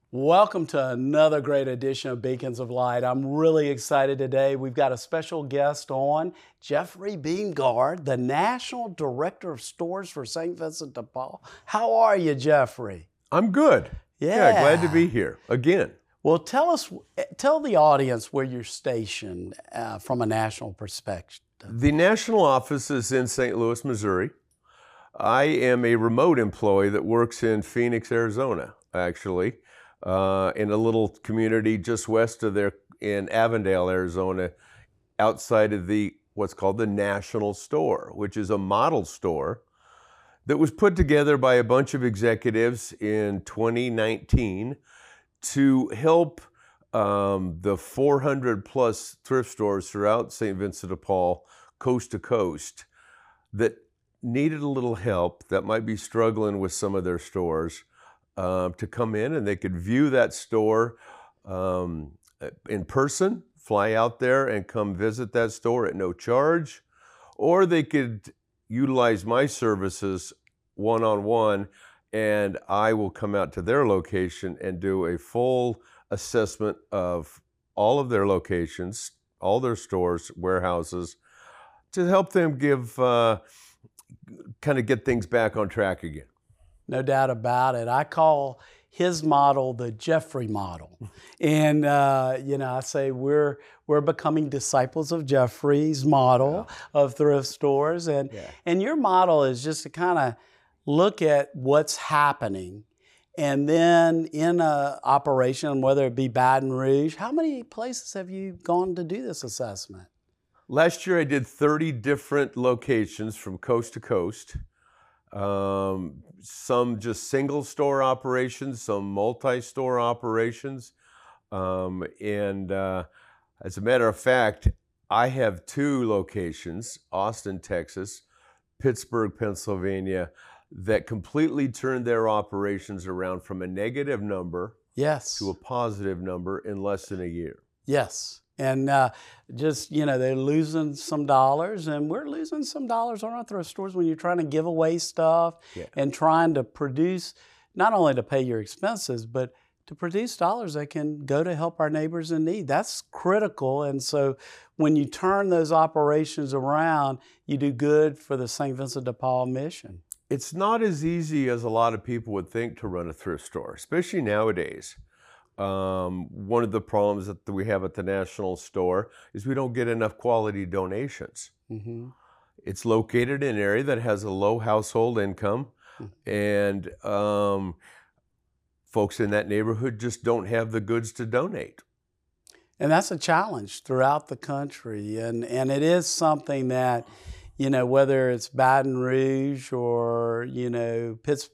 Welcome to another great edition of Beacons of Light. I'm really excited today. We've got a special guest on, Jeffrey Beamgard, the National Director of Stores for St. Vincent de Paul. How are you, Jeffrey? I'm good. Yeah. Glad to be here again. Well, tell the audience where you're stationed from a national perspective. The national office is in St. Louis, Missouri. I am a remote employee that works in Phoenix, Arizona, actually, in a little community just west of there in Avondale, Arizona, outside of what's called the National Store, which is a model store that was put together by a bunch of executives in 2019 to help the 400 plus thrift stores throughout St. Vincent de Paul, coast to coast, that needed a little help, that might be struggling with some of their stores, to come in and they could view that store in person, fly out there and come visit that store at no charge, or they could utilize my services one-on-one, and I will come out to their location and do a full assessment of all of their locations, all their stores, warehouses, to help them kind of get things back on track again. No doubt about it. I call his model the Jeffrey model. And, I say we're becoming disciples of Jeffrey's model of thrift stores. And your model is just to kind of look at what's happening. And then in an operation, whether it be Baton Rouge, how many places have you gone to do this assessment? Last year I did 30 different locations from coast to coast. Some just single store operations, some multi-store operations. As a matter of fact, I have two locations, Austin, Texas, Pittsburgh, Pennsylvania, that completely turned their operations around from a negative number to a positive number in less than a year. Yes. And they're losing some dollars, and we're losing some dollars on our thrift stores when you're trying to give away stuff and trying to produce, not only to pay your expenses, but to produce dollars that can go to help our neighbors in need. That's critical. And so when you turn those operations around, you do good for the St. Vincent de Paul mission. It's not as easy as a lot of people would think to run a thrift store, especially nowadays. One of the problems that we have at the National Store is we don't get enough quality donations. Mm-hmm. It's located in an area that has a low household income, and folks in that neighborhood just don't have the goods to donate. And that's a challenge throughout the country, and it is something that, whether it's Baton Rouge or,